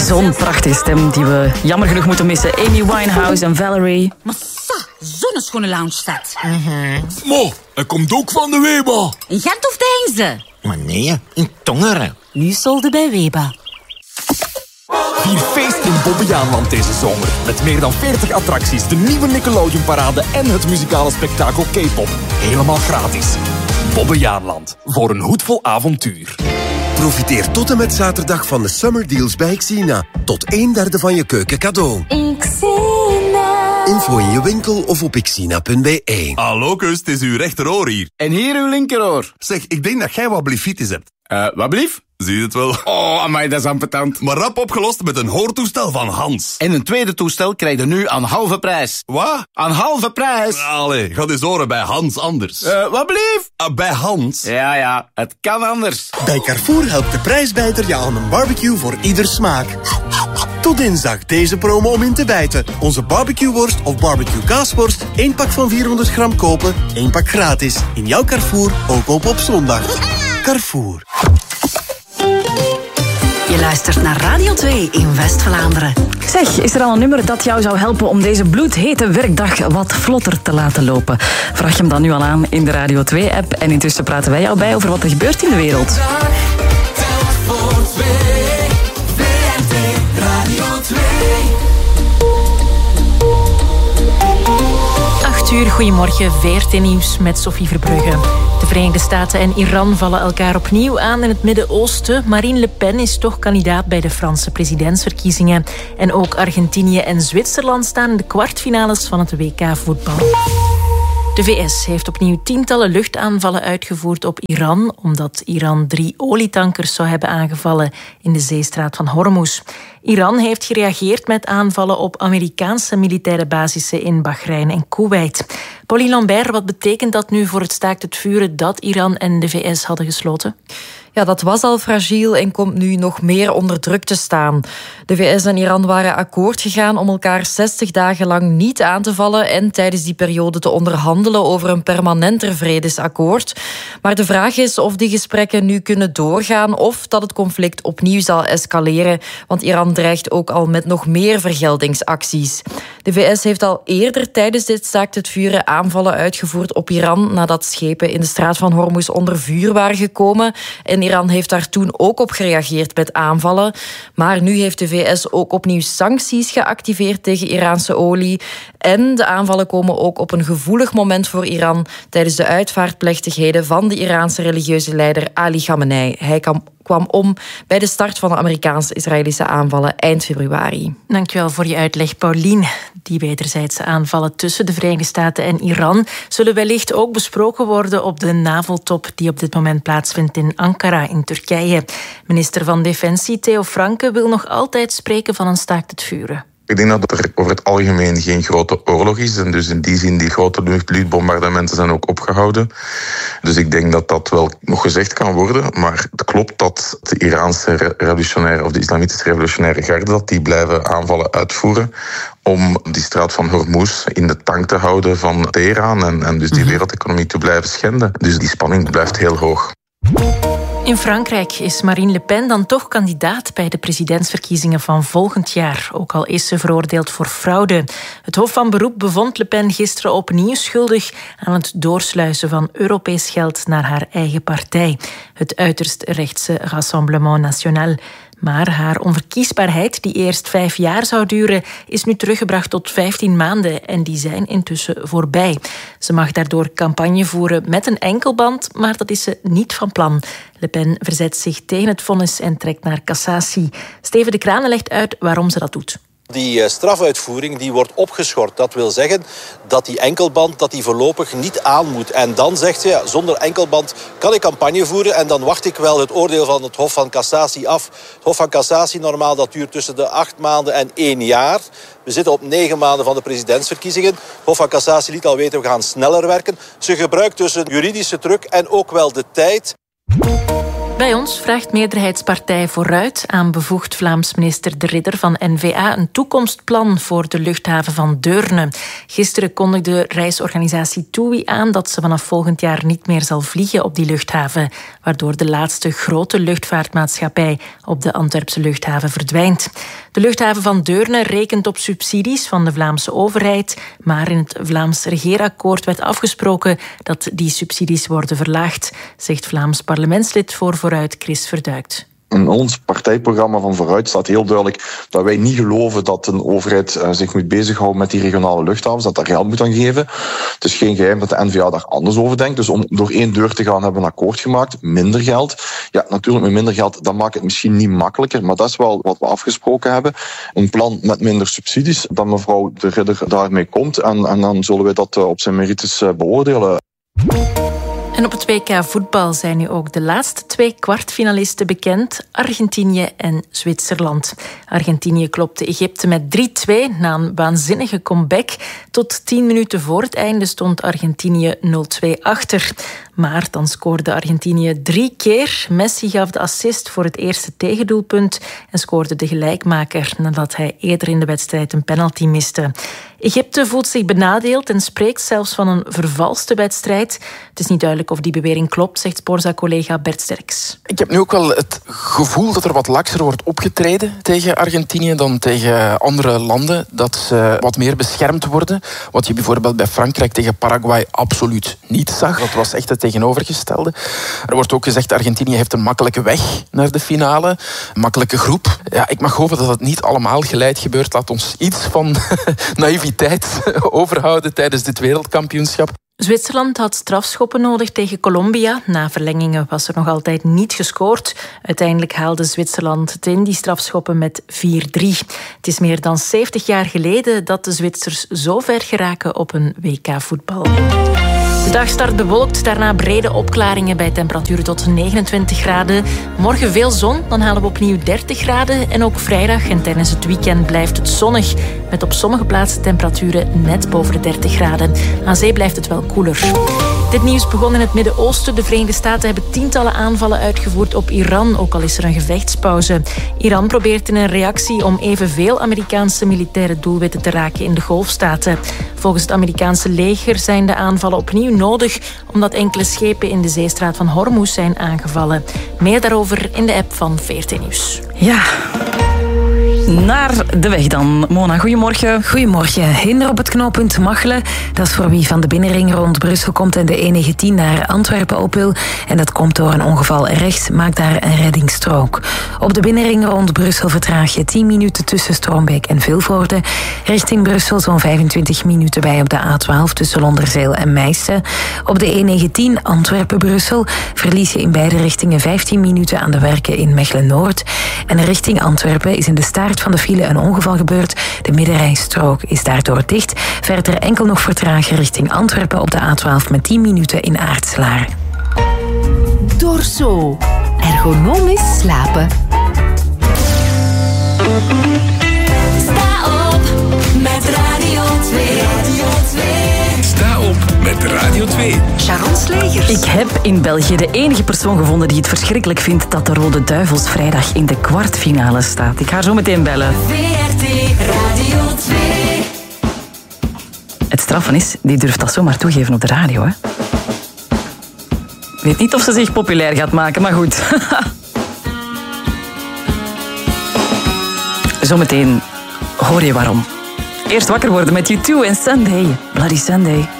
Zo'n prachtige stem die we jammer genoeg moeten missen. Amy Winehouse en Valerie. Massa, zo'n schone lounge staat. Mo, hij komt ook van de Weba. In Gent of Deinze? Maar nee, in Tongeren. Nu solde bij Weba. Vier feest in Bobbejaanland deze zomer. Met meer dan 40 attracties, de nieuwe Nickelodeon-parade en het muzikale spektakel K-pop. Helemaal gratis. Bobbejaanland. Voor een hoedvol avontuur. Profiteer tot en met zaterdag van de Summer Deals bij Xina. Tot 1/3 van je keuken cadeau. Xina. Info in je winkel of op xina.be. Hallo, kus, het is uw rechteroor hier. En hier uw linkeroor. Zeg, ik denk dat jij wat blifitis hebt. Wat blief? Zie je het wel? Oh, amai, dat is ambetant. Maar rap opgelost met een hoortoestel van Hans. En een tweede toestel krijg je nu aan halve prijs. Wat? Aan halve prijs? Allee, ga eens horen bij Hans anders. Wat blief? Bij Hans? Ja, het kan anders. Bij Carrefour helpt de prijsbijter je aan een barbecue voor ieder smaak. Tot dinsdag deze promo om in te bijten. Onze barbecueworst of barbecue kaasworst. 1 pak van 400 gram kopen, 1 pak gratis. In jouw Carrefour, ook op zondag. Carrefour. Je luistert naar Radio 2 in West-Vlaanderen. Zeg, is er al een nummer dat jou zou helpen om deze bloedhete werkdag wat vlotter te laten lopen? Vraag je hem dan nu al aan in de Radio 2-app. En intussen praten wij jou bij over wat er gebeurt in de wereld. Goedemorgen, VRT-nieuws met Sophie Verbrugge. De Verenigde Staten en Iran vallen elkaar opnieuw aan in het Midden-Oosten. Marine Le Pen is toch kandidaat bij de Franse presidentsverkiezingen. En ook Argentinië en Zwitserland staan in de kwartfinales van het WK-voetbal. De VS heeft opnieuw tientallen luchtaanvallen uitgevoerd op Iran, omdat Iran 3 olietankers zou hebben aangevallen in de zeestraat van Hormuz. Iran heeft gereageerd met aanvallen op Amerikaanse militaire basissen in Bahrein en Kuwait. Pauline Lambert, wat betekent dat nu voor het staakt het vuren dat Iran en de VS hadden gesloten? Ja, dat was al fragiel en komt nu nog meer onder druk te staan. De VS en Iran waren akkoord gegaan om elkaar 60 dagen lang niet aan te vallen en tijdens die periode te onderhandelen over een permanenter vredesakkoord. Maar de vraag is of die gesprekken nu kunnen doorgaan of dat het conflict opnieuw zal escaleren, want Iran dreigt ook al met nog meer vergeldingsacties. De VS heeft al eerder tijdens dit staakt het vuren aanvallen uitgevoerd op Iran nadat schepen in de straat van Hormuz onder vuur waren gekomen. En Iran heeft daar toen ook op gereageerd met aanvallen. Maar nu heeft de VS ook opnieuw sancties geactiveerd tegen Iraanse olie. En de aanvallen komen ook op een gevoelig moment voor Iran tijdens de uitvaartplechtigheden van de Iraanse religieuze leider Ali Khamenei. Hij kwam om bij de start van de Amerikaans-Israëlische aanvallen eind februari. Dankjewel voor je uitleg, Pauline. Die wederzijdse aanvallen tussen de Verenigde Staten en Iran zullen wellicht ook besproken worden op de NAVO-top die op dit moment plaatsvindt in Ankara in Turkije. Minister van Defensie Theo Franke wil nog altijd spreken van een staakt het vuren. Ik denk dat er over het algemeen geen grote oorlog is. En dus in die zin, die grote luchtbombardementen zijn ook opgehouden. Dus ik denk dat dat wel nog gezegd kan worden. Maar het klopt dat de Iraanse revolutionaire of de islamitische revolutionaire garde, dat die blijven aanvallen uitvoeren om die straat van Hormuz in de tang te houden van Teheran en dus die wereldeconomie te blijven schenden. Dus die spanning blijft heel hoog. In Frankrijk is Marine Le Pen dan toch kandidaat bij de presidentsverkiezingen van volgend jaar, ook al is ze veroordeeld voor fraude. Het Hof van Beroep bevond Le Pen gisteren opnieuw schuldig aan het doorsluizen van Europees geld naar haar eigen partij, het uiterst rechtse Rassemblement National. Maar haar onverkiesbaarheid, die eerst 5 jaar zou duren, is nu teruggebracht tot 15 maanden en die zijn intussen voorbij. Ze mag daardoor campagne voeren met een enkelband, maar dat is ze niet van plan. Le Pen verzet zich tegen het vonnis en trekt naar cassatie. Steven de Kranen legt uit waarom ze dat doet. Die strafuitvoering die wordt opgeschort. Dat wil zeggen dat die enkelband dat die voorlopig niet aan moet. En dan zegt ze, ja, zonder enkelband kan ik campagne voeren en dan wacht ik wel het oordeel van het Hof van Cassatie af. Het Hof van Cassatie normaal dat duurt tussen de 8 maanden en 1 jaar. We zitten op 9 maanden van de presidentsverkiezingen. Het Hof van Cassatie liet al weten, we gaan sneller werken. Ze gebruikt dus een juridische truc en ook wel de tijd. Bij ons vraagt meerderheidspartij Vooruit aan bevoegd Vlaams minister De Ridder van N-VA een toekomstplan voor de luchthaven van Deurne. Gisteren kondigde reisorganisatie TUI aan dat ze vanaf volgend jaar niet meer zal vliegen op die luchthaven, waardoor de laatste grote luchtvaartmaatschappij op de Antwerpse luchthaven verdwijnt. De luchthaven van Deurne rekent op subsidies van de Vlaamse overheid, maar in het Vlaams regeerakkoord werd afgesproken dat die subsidies worden verlaagd, zegt Vlaams parlementslid voor Vooruit Chris Verduikt. In ons partijprogramma van Vooruit staat heel duidelijk dat wij niet geloven dat een overheid zich moet bezighouden met die regionale luchthavens, dat daar geld moet aan geven. Het is geen geheim dat de N-VA daar anders over denkt. Dus om door één deur te gaan hebben we een akkoord gemaakt. Minder geld. Ja, natuurlijk met minder geld, dat maakt het misschien niet makkelijker, maar dat is wel wat we afgesproken hebben. Een plan met minder subsidies, dat mevrouw De Ridder daarmee komt. En dan zullen we dat op zijn merites beoordelen. En op het WK voetbal zijn nu ook de laatste 2 kwartfinalisten bekend. Argentinië en Zwitserland. Argentinië klopte Egypte met 3-2 na een waanzinnige comeback. Tot 10 minuten voor het einde stond Argentinië 0-2 achter. Maar dan scoorde Argentinië 3 keer. Messi gaf de assist voor het eerste tegendoelpunt en scoorde de gelijkmaker nadat hij eerder in de wedstrijd een penalty miste. Egypte voelt zich benadeeld en spreekt zelfs van een vervalste wedstrijd. Het is niet duidelijk of die bewering klopt, zegt Sporza-collega Bert Sterks. Ik heb nu ook wel het gevoel dat er wat lakser wordt opgetreden tegen Argentinië dan tegen andere landen. Dat ze wat meer beschermd worden. Wat je bijvoorbeeld bij Frankrijk tegen Paraguay absoluut niet zag. Dat was echt het tegenovergestelde. Er wordt ook gezegd dat Argentinië heeft een makkelijke weg naar de finale. Een makkelijke groep. Ja, ik mag hopen dat het niet allemaal geleid gebeurt. Laat ons iets van naïviteit overhouden tijdens dit wereldkampioenschap. Zwitserland had strafschoppen nodig tegen Colombia. Na verlengingen was er nog altijd niet gescoord. Uiteindelijk haalde Zwitserland het in, die strafschoppen, met 4-3. Het is meer dan 70 jaar geleden dat de Zwitsers zo ver geraken op een WK-voetbal. De dag start bewolkt, daarna brede opklaringen bij temperaturen tot 29 graden. Morgen veel zon, dan halen we opnieuw 30 graden. En ook vrijdag en tijdens het weekend blijft het zonnig. Met op sommige plaatsen temperaturen net boven de 30 graden. Aan zee blijft het wel koeler. Dit nieuws begon in het Midden-Oosten. De Verenigde Staten hebben tientallen aanvallen uitgevoerd op Iran, ook al is er een gevechtspauze. Iran probeert in een reactie om evenveel Amerikaanse militaire doelwitten te raken in de Golfstaten. Volgens het Amerikaanse leger zijn de aanvallen opnieuw nodig, omdat enkele schepen in de zeestraat van Hormuz zijn aangevallen. Meer daarover in de app van VRT Nieuws. Ja. Naar de weg dan. Mona, goedemorgen. Goedemorgen. Hinder op het knooppunt Machelen. Dat is voor wie van de binnenring rond Brussel komt en de E19 naar Antwerpen op wil. En dat komt door een ongeval rechts. Maak daar een reddingsstrook. Op de binnenring rond Brussel vertraag je 10 minuten tussen Stroombeek en Vilvoorde. Richting Brussel zo'n 25 minuten bij op de A12 tussen Londerzeel en Meissen. Op de E19 Antwerpen-Brussel verlies je in beide richtingen 15 minuten aan de werken in Mechelen-Noord. En richting Antwerpen is in de staart van de file een ongeval gebeurd. De middenrijstrook is daardoor dicht. Verder enkel nog vertragen richting Antwerpen op de A12 met 10 minuten in Aartselaar. Dorso. Ergonomisch slapen. Sta op met Radio 2. Radio 2. Sta op met Radio 2. Sharon Slegers. Ik heb in België de enige persoon gevonden die het verschrikkelijk vindt dat de Rode Duivels vrijdag in de kwartfinale staat. Ik ga zo meteen bellen. VRT Radio 2. Het straffen is, die durft dat zomaar toegeven op de radio, hè. Ik weet niet of ze zich populair gaat maken, maar goed. Zometeen hoor je waarom. Eerst wakker worden met U2 en Sunday. Bloody Sunday.